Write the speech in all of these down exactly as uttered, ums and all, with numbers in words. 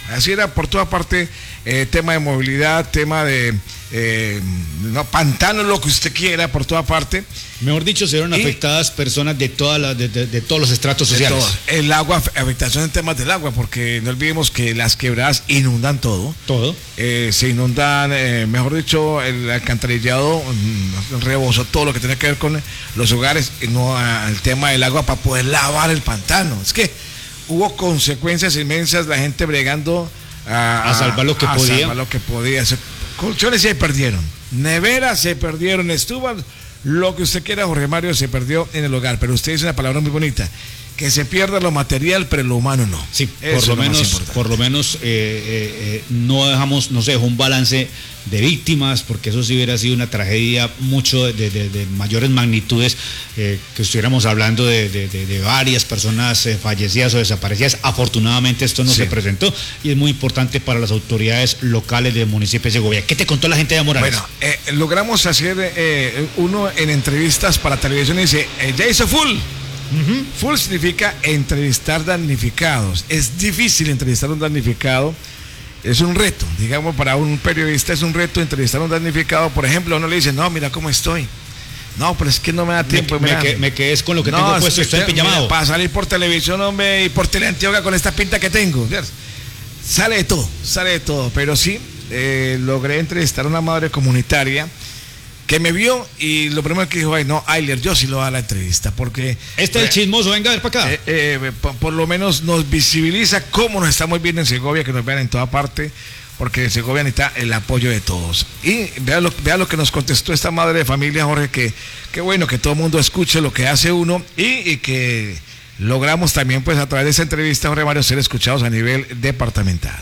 Así era por toda parte, eh, tema de movilidad, tema de eh, no, pantano, lo que usted quiera, por toda parte. Mejor dicho, se vieron y, afectadas personas de, toda la, de, de, de todos los estratos sociales. Todos. El agua, afectación en temas del agua, porque no olvidemos que las quebradas inundan todo. Todo. Eh, se inundan, eh, mejor dicho, el alcantarillado mm, rebosó todo lo que tiene que ver con los hogares, y no el tema del agua para poder lavar el pantano. Es que hubo consecuencias inmensas, la gente bregando a, a salvar lo que a podía. salvar lo que podía. Se, colchones se perdieron, neveras se perdieron, estufas, lo que usted quiera, Jorge Mario, se perdió en el hogar. Pero usted dice una palabra muy bonita, que se pierda lo material, pero lo humano no. Sí, por lo, menos, por lo menos, eh, eh, eh, no dejamos, no se dejó un balance de víctimas, porque eso sí hubiera sido una tragedia mucho de, de, de mayores magnitudes, eh, que estuviéramos hablando de, de, de, de varias personas eh, fallecidas o desaparecidas. Afortunadamente esto no sí. se presentó, y es muy importante para las autoridades locales del municipio de Segovia. ¿Qué te contó la gente de Morales? Bueno, eh, logramos hacer eh, uno en entrevistas para televisión y dice, eh, ya hizo full. Uh-huh. Full significa entrevistar damnificados. Es difícil entrevistar a un damnificado, es un reto, digamos, para un periodista es un reto entrevistar a un damnificado. Por ejemplo, uno le dice, no, mira cómo estoy. No, pero es que no me da tiempo. Me, me, que, me quedes con lo que no, tengo puesto, estoy pijamado. Para salir por televisión, hombre, y por Teleantioquia con esta pinta que tengo. Sale de todo, sale de todo. Pero sí, eh, logré entrevistar a una madre comunitaria que me vio y lo primero que dijo, ay no, Ayler, yo sí lo hago a la entrevista, porque... Este es el chismoso, venga a ver para acá. Eh, eh, por, por lo menos nos visibiliza cómo nos estamos viendo en Segovia, que nos vean en toda parte, porque en Segovia necesita el apoyo de todos. Y vea lo, vea lo que nos contestó esta madre de familia, Jorge, que, que bueno, que todo el mundo escuche lo que hace uno, y, y que logramos también, pues a través de esa entrevista, Jorge Mario, ser escuchados a nivel departamental.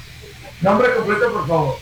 Nombre completo, por favor.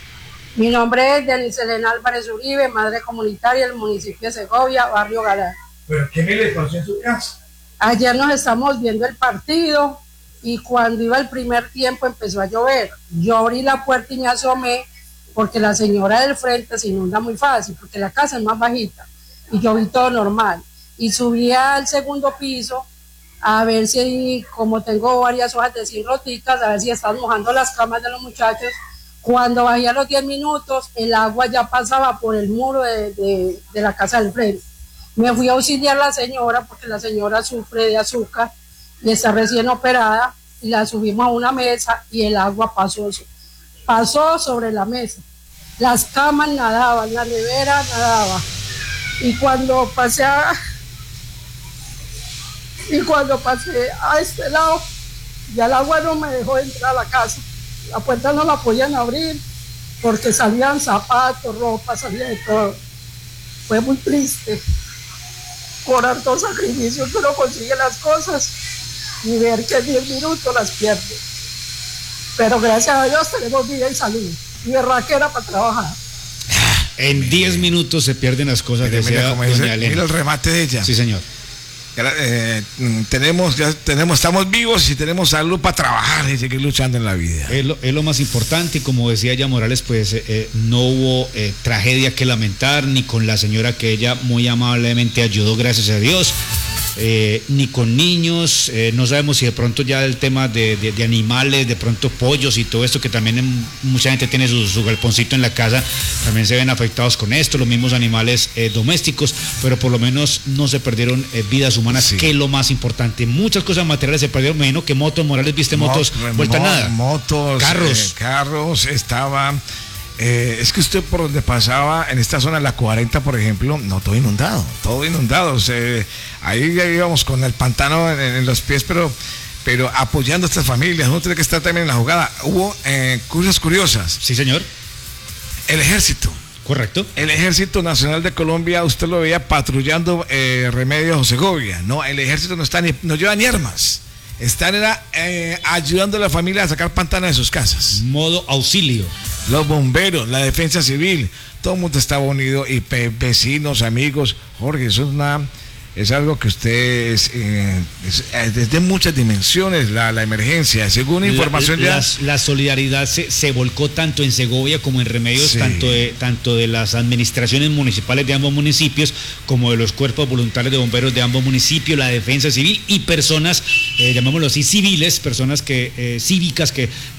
Mi nombre es Denise Elena Álvarez Uribe, madre comunitaria del municipio de Segovia, barrio Galán. ¿Pero qué le pasó en su casa? Ayer nos estamos viendo el partido y cuando iba el primer tiempo empezó a llover. Yo abrí la puerta y me asomé porque la señora del frente se inunda muy fácil, porque la casa es más bajita y yo vi todo normal. Y subí al segundo piso a ver si, como tengo varias hojas de zinc roticas, a ver si están mojando las camas de los muchachos. Cuando bajé a los diez minutos, el agua ya pasaba por el muro de, de, de la casa del frente. Me fui a auxiliar a la señora, porque la señora sufre de azúcar y está recién operada, y la subimos a una mesa y el agua pasó, pasó sobre la mesa. Las camas nadaban, la nevera nadaba. Y cuando pasé a, y cuando pasé a este lado, ya el agua no me dejó entrar a la casa. La puerta no la podían abrir porque salían zapatos, ropa, salía de todo. Fue muy triste. Por harto sacrificio que uno consigue las cosas y ver que en diez minutos las pierde. Pero gracias a Dios tenemos vida y salud. Y berraquera para trabajar. En diez minutos se pierden las cosas. Mira, mira, como dice, mira el remate de ella. Sí, señor. Eh, tenemos, ya tenemos, estamos vivos y tenemos salud para trabajar y seguir luchando en la vida. Es lo, es lo más importante, y como decía ella Morales, pues eh, no hubo eh, tragedia que lamentar, ni con la señora que ella muy amablemente ayudó, gracias a Dios, eh, ni con niños. Eh, no sabemos si de pronto ya el tema de, de, de animales, de pronto pollos y todo esto, que también en, mucha gente tiene su, su galponcito en la casa, también se ven afectados con esto, los mismos animales eh, domésticos, pero por lo menos no se perdieron eh, vidas humanas, sí. Que es lo más importante. Muchas cosas materiales se perdieron. Me imagino que motos, Morales, viste motos, Mot, vuelta mo, nada. Motos, carros. Eh, carros, estaba. Eh, es que usted por donde pasaba, en esta zona, la cuarenta, por ejemplo, no, todo inundado, todo inundado. O sea, ahí ya íbamos con el pantano en, en los pies, pero, pero apoyando a estas familias. Uno tiene que estar también en la jugada. Hubo eh, cosas curiosas. Sí, señor. El ejército. Correcto. El Ejército Nacional de Colombia, usted lo veía patrullando eh, Remedios o Segovia. No, el ejército no está ni, no lleva ni armas. Están era, eh, ayudando a la familia a sacar pantanas de sus casas. Modo auxilio. Los bomberos, la defensa civil, todo el mundo estaba unido, y pe- vecinos, amigos. Jorge, eso es una... Es algo que usted es, eh, es, es desde muchas dimensiones la, la emergencia, según información la, ya. La, la solidaridad se, se volcó tanto en Segovia como en Remedios, sí. tanto, de, tanto de las administraciones municipales de ambos municipios, como de los cuerpos voluntarios de bomberos de ambos municipios, la defensa civil y personas, eh, llamémoslo así, civiles, personas que eh, cívicas que